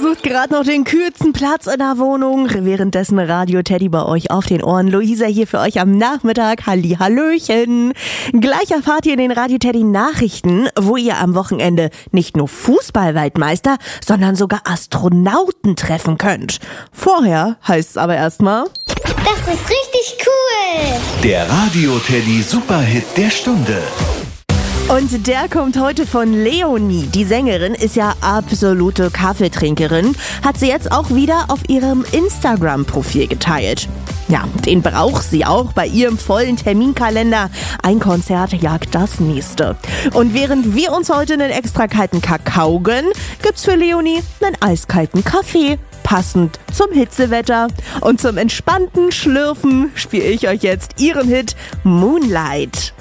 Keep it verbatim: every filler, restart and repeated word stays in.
sucht gerade noch den kühlsten Platz in der Wohnung. Währenddessen Radio Teddy bei euch auf den Ohren. Luisa hier für euch am Nachmittag. Halli, hallöchen. Gleich erfahrt ihr in den Radio Teddy Nachrichten, wo ihr am Wochenende nicht nur Fußballweltmeister, sondern sogar Astronauten treffen könnt. Vorher heißt es aber erstmal... Das ist richtig cool! Der Radio Teddy Superhit der Stunde. Und der kommt heute von Leonie. Die Sängerin ist ja absolute Kaffeetrinkerin, hat sie jetzt auch wieder auf ihrem Instagram-Profil geteilt. Ja, den braucht sie auch bei ihrem vollen Terminkalender. Ein Konzert jagt das nächste. Und während wir uns heute einen extra kalten Kakao gönnen, gibt's für Leonie einen eiskalten Kaffee. Passend zum Hitzewetter. Und zum entspannten Schlürfen spiele ich euch jetzt ihren Hit Moonlight.